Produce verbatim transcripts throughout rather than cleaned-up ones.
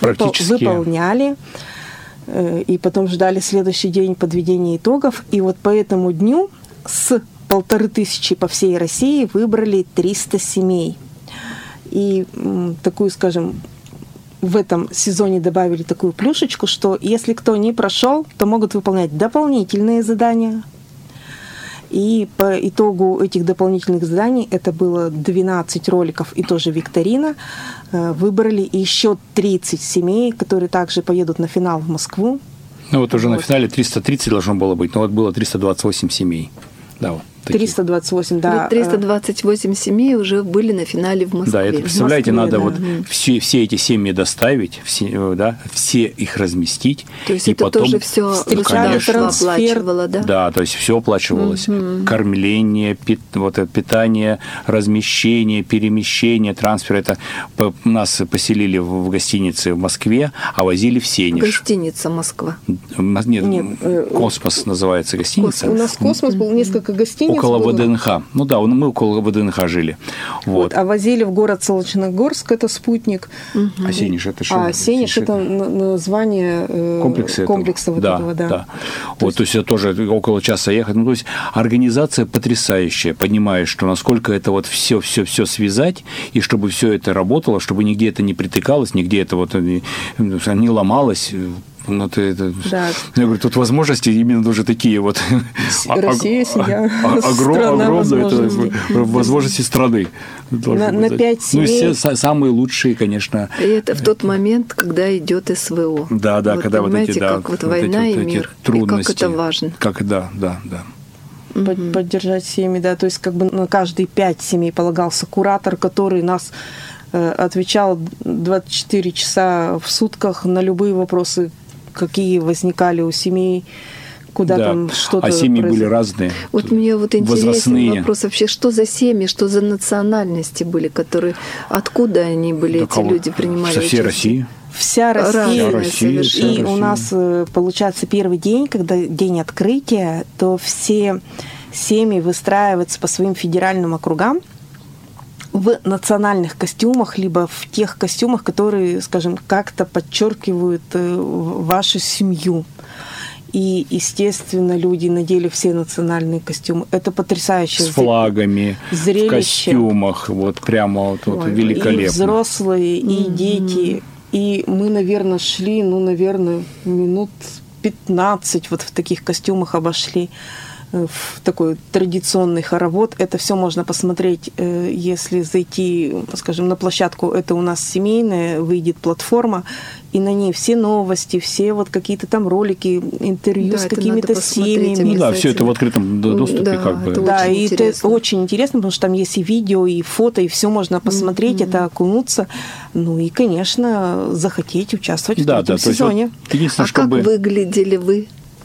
практически выполняли, и потом ждали следующий день подведения итогов. И вот по этому дню с полторы тысячи по всей России выбрали триста семей. И такую, скажем, в этом сезоне добавили такую плюшечку, что если кто не прошел, то могут выполнять дополнительные задания. И по итогу этих дополнительных заданий, это было двенадцать роликов и тоже викторина, выбрали еще тридцать семей, которые также поедут на финал в Москву. Ну вот уже вот. На финале триста тридцать должно было быть, но вот было триста двадцать восемь семей. Да, вот. триста двадцать восемь, да. триста двадцать восемь семей уже были на финале в Москве. Да, это, представляете, Москве, надо да. вот все, все эти семьи доставить, все, да, все их разместить. То есть и это потом, тоже все оплачивало, да? Да, то есть все оплачивалось. Угу. Кормление, пит, вот это питание, размещение, перемещение, трансфер. Это нас поселили в гостинице в Москве, а возили в Сенеж. Гостиница Москва. Нет, Нет Космос называется гостиница. У нас Космос был несколько гостиниц. Около было. ВДНХ. Ну да, мы около ВДНХ жили. Вот. Вот, а возили в город Солнечногорск, это спутник. Угу. А Сенеж это что? А Сенеж это название э, комплекса, комплекса вот да, этого, да. да. То вот, есть... то есть это тоже около часа ехать. Ну, то есть организация потрясающая, понимаешь, что насколько это вот все, все, все связать, и чтобы все это работало, чтобы нигде это не притыкалось, нигде это вот не, не ломалось. Ну, ты, это... да. Я говорю, тут возможности именно уже такие вот. Россия, семья, страна возможностей. Возможности страны. На, на пять семей. Ну, все самые лучшие, конечно. И это в тот момент, когда идет СВО. Да, да, вот, когда вот эти, да, как вот война эти, и вот мир, трудности. И как это важно. Как, да, да, да. Под, поддержать семьи, да, то есть как бы на каждые пять семей полагался куратор, который нас э, отвечал двадцать четыре часа в сутках на любые вопросы, какие возникали у семей, куда да. там что-то... А семьи произ... были разные. Вот мне вот интересен возрастные. Вопрос вообще, что за семьи, что за национальности были, которые... Откуда они были, да эти кого? люди принимали Со всей участие? России. Вся Россия. Вся Россия. Вся и Россия. у нас, получается, первый день, когда день открытия, то все семьи выстраиваются по своим федеральным округам в национальных костюмах, либо в тех костюмах, которые, скажем, как-то подчеркивают вашу семью. И, естественно, люди надели все национальные костюмы. Это потрясающее. С флагами, зрелище. В костюмах. Вот прямо вот, вот Ой, великолепно. И взрослые, и mm-hmm. дети. И мы, наверное, шли, ну, наверное, минут пятнадцать вот в таких костюмах обошли. В такой традиционный хоровод. Это все можно посмотреть, если зайти, скажем, на площадку. Это у нас семейная, выйдет платформа, и на ней все новости, все вот какие-то там ролики, интервью да, с какими-то семьями. Ну да, все это в открытом доступе. Да, как бы. Да, и интересно. это очень интересно, потому что там есть и видео, и фото, и все можно посмотреть, mm-hmm. это окунуться. Ну и, конечно, захотеть участвовать да, в этом да, сезоне. Вот, а чтобы... как выглядели вы?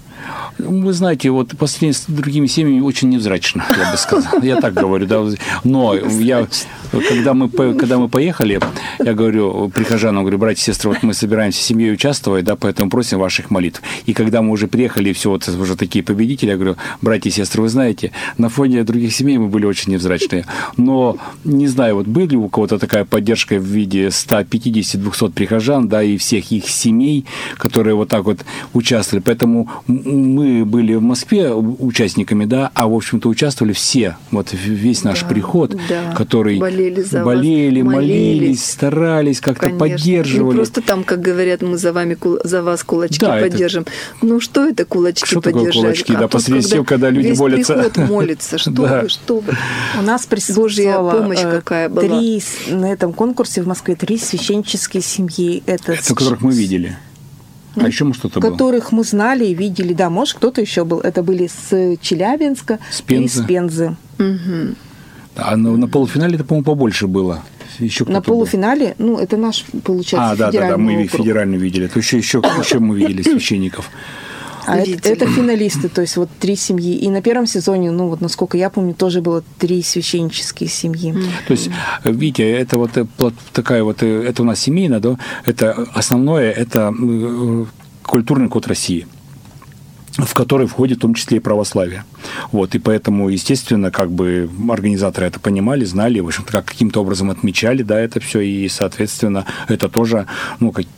Вы знаете, вот по сравнению с другими семьями очень невзрачно, я бы сказал. Я так говорю, да. Но я, когда мы, когда мы поехали, я говорю прихожанам, говорю, братья и сестры, вот мы собираемся семьей участвовать, да, поэтому просим ваших молитв. И когда мы уже приехали, все вот уже такие победители, я говорю, братья и сестры, вы знаете, на фоне других семей мы были очень невзрачные. Но, не знаю, вот были у кого-то такая поддержка в виде сто пятьдесят - двести прихожан, да, и всех их семей, которые вот так вот участвовали. Поэтому мы были в Москве участниками, да, а, в общем-то, участвовали все, вот весь наш да, приход, да. который болели, за болели вас, молились, молились, старались, как-то конечно. поддерживали. Не просто там, как говорят, мы за вами, за вас кулачки да, поддержим. Это... Ну, что это кулачки что поддержать? Такое кулачки, а да, посреди всего, когда люди весь молятся. приход молится. Что да. вы, что вы? У нас присутствовала помощь какая была. Три, на этом конкурсе в Москве три священнические семьи. Это, это которых мы видели. А еще что-то было? Которых мы знали и видели. Да, может, кто-то еще был. Это были с Челябинска с и с Пензы. Угу. А на, на полуфинале это, по-моему, побольше было. Еще на полуфинале, был? Ну, это наш, получается, а, да, федеральный да, да, мы округ. Федеральный видели. То еще, еще, еще мы видели священников. А это, это финалисты, то есть вот три семьи. И на первом сезоне, ну вот насколько я помню, тоже было три священнические семьи. Mm-hmm. То есть, видите, это вот такая вот, это у нас семейная, да, это основное, это культурный код России, в который входит в том числе и православие. Вот, и поэтому, естественно, как бы организаторы это понимали, знали, в общем-то, как каким-то образом отмечали, да, это все, и, соответственно, это тоже, ну, как,